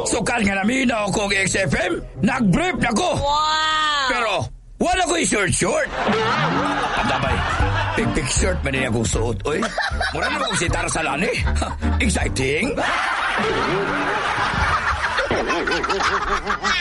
Sukal nga namin ako kong XFM, nag-brief na ko. Wow! Pero, wala ko yung short. Abay, pig short man din akong suot, oy. Mura na akong sitar sa lani. Exciting.